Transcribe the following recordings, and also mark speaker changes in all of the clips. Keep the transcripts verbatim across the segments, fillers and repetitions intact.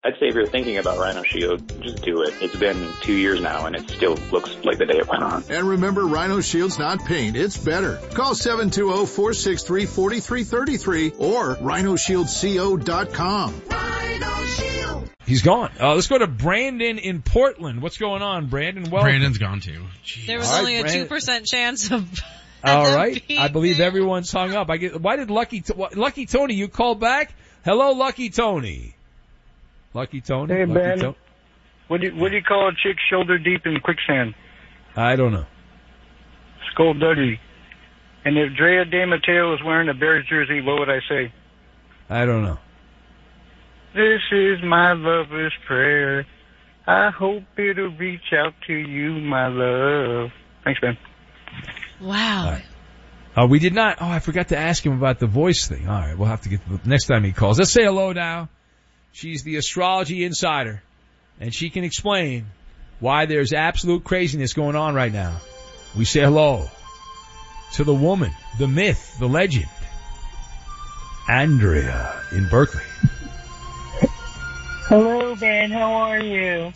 Speaker 1: I'd say if you're thinking about Rhino Shield, just do it. It's been two years now, and it still looks like the day it went on.
Speaker 2: And remember, Rhino Shield's not paint, it's better. Call seven two zero, four six three, four three three three or rhino shield co dot com.
Speaker 3: Rhino Shield.
Speaker 4: He's gone. Uh, let's go to Brandon in Portland. What's going on, Brandon? Welcome.
Speaker 5: Brandon's gone too. Jeez.
Speaker 6: There was
Speaker 4: All
Speaker 6: only
Speaker 4: right,
Speaker 6: a
Speaker 4: Brandon.
Speaker 6: two percent chance of
Speaker 4: All right.
Speaker 6: being
Speaker 4: I believe
Speaker 6: there.
Speaker 4: everyone's hung up. I get, why did Lucky, T- Lucky Tony, you called back? Hello, Lucky Tony. Lucky Tony?
Speaker 7: Hey,
Speaker 4: Lucky
Speaker 7: Ben.
Speaker 4: To-
Speaker 7: What do you, what do you call a chick shoulder deep in quicksand?
Speaker 4: I don't know.
Speaker 7: Skullduggy. And if Drea De Matteo was wearing a Bears jersey, what would I say?
Speaker 4: I don't know.
Speaker 7: This is my lover's prayer. I hope it'll reach out to you, my love. Thanks, Ben.
Speaker 6: Wow.
Speaker 4: All right. Uh, we did not, oh, I forgot to ask him about the voice thing. All right, we'll have to get, the next time he calls. Let's say hello now. She's the astrology insider, and she can explain why there's absolute craziness going on right now. We say hello to the woman, the myth, the legend, Andrea in Berkeley.
Speaker 8: Hello, Ben. How are you?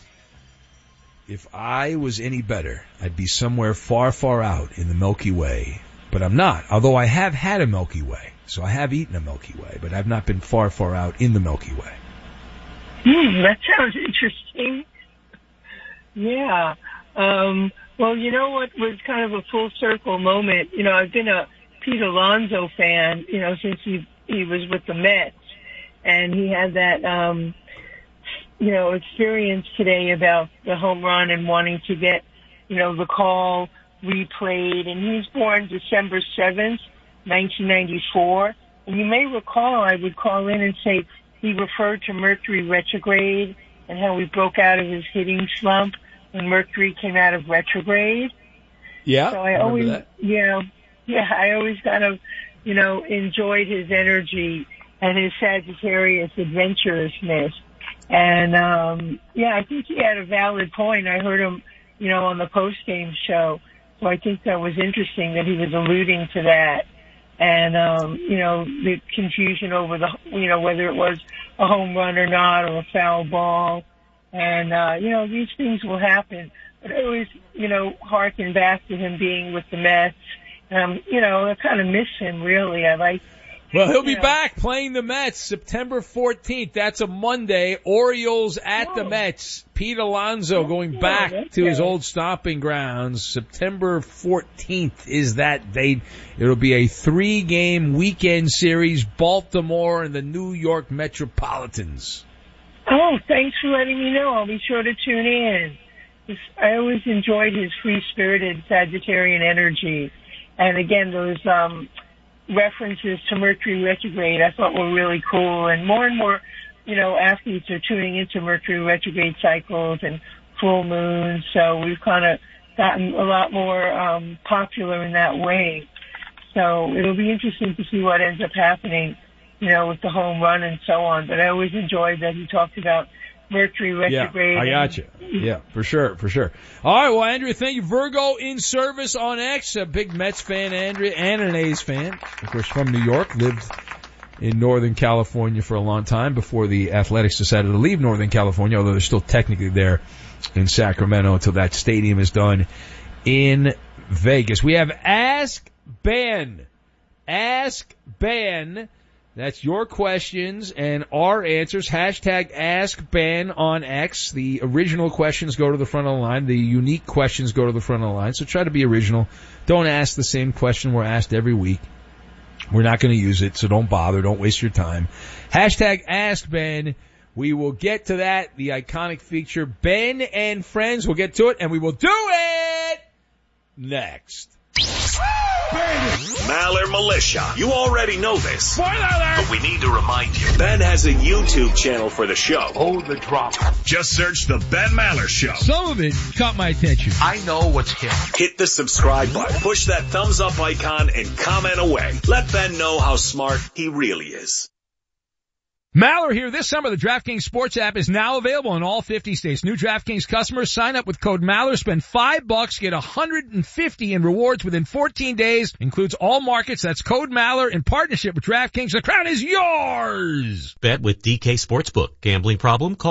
Speaker 4: If I was any better, I'd be somewhere far, far out in the Milky Way. But I'm not, although I have had a Milky Way. So I have eaten a Milky Way, but I've not been far, far out in the Milky Way.
Speaker 8: Hmm, that sounds interesting. Yeah. Um, well, you know what was kind of a full circle moment? You know, I've been a Pete Alonso fan, you know, since he, he was with the Mets. And he had that, um, you know, experience today about the home run and wanting to get, you know, the call replayed. And he was born December seventh, nineteen ninety-four. And you may recall I would call in and say he referred to Mercury retrograde and how he broke out of his hitting slump when Mercury came out of retrograde.
Speaker 4: Yeah,
Speaker 8: so I always, that. yeah, yeah, I always kind of, you know, enjoyed his energy and his Sagittarius adventurousness. And, um, yeah, I think he had a valid point. I heard him, you know, on the post-game show. So I think that was interesting that he was alluding to that. And, um, you know, the confusion over the, you know, whether it was a home run or not or a foul ball. And, uh, you know, these things will happen. But I always, you know, harken back to him being with the Mets. Um, you know, I kind of miss him, really. I like,
Speaker 4: Well, he'll be
Speaker 8: know.
Speaker 4: back playing the Mets September fourteenth. That's a Monday. Orioles at
Speaker 8: Oh.
Speaker 4: the Mets. Pete Alonso going
Speaker 8: Yeah,
Speaker 4: back
Speaker 8: that's
Speaker 4: to his
Speaker 8: good.
Speaker 4: old stomping grounds. September fourteenth is that date. It'll be a three-game weekend series, Baltimore and the New York Metropolitans.
Speaker 8: Oh, thanks for letting me know. I'll be sure to tune in. I always enjoyed his free-spirited Sagittarian energy. And again, those um, references to Mercury retrograde I thought were really cool. And more and more, you know, athletes are tuning into Mercury retrograde cycles and full moons. So we've kind of gotten a lot more um, popular in that way. So it'll be interesting to see what ends up happening, you know, with the home run and so on. But I always enjoyed that he talked about Mercury retrograde.
Speaker 4: Yeah, I got you. Yeah, for sure, for sure. All right, well, Andrea, thank you. Virgo in service on X, a big Mets fan, Andrea, and an A's fan. Of course, from New York, lived in Northern California for a long time before the Athletics decided to leave Northern California, although they're still technically there in Sacramento until that stadium is done in Vegas. We have Ask Ben. Ask Ben. That's your questions and our answers. Hashtag Ask Ben on X. The original questions go to the front of the line. The unique questions go to the front of the line. So try to be original. Don't ask the same question we're asked every week. We're not going to use it, so don't bother. Don't waste your time. Hashtag Ask Ben. We will get to that, the iconic feature. Ben and Friends. We'll get to it, and we will do it next.
Speaker 9: Maller Militia. You already know this. But we need to remind you. Ben has a YouTube channel for the show.
Speaker 10: Hold the drop.
Speaker 9: Just search The Ben Maller Show.
Speaker 4: Some of it caught my attention.
Speaker 10: I know what's hip.
Speaker 9: Hit the subscribe button. Push that thumbs up icon and comment away. Let Ben know how smart he really is.
Speaker 4: Maller here. This summer, the DraftKings Sports app is now available in all fifty states. New DraftKings customers sign up with code Maller, spend five bucks, get one hundred fifty in rewards within fourteen days. Includes all markets. That's code Maller in partnership with DraftKings. The crown is yours.
Speaker 11: Bet with D K Sportsbook. Gambling problem? Call